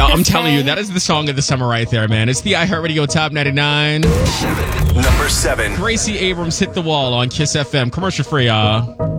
Yo, I'm telling you, that is the song of the summer right there, man. It's the iHeartRadio Top 99. Number 7. Gracie Abrams hit the wall on Kiss FM. Commercial free, y'all.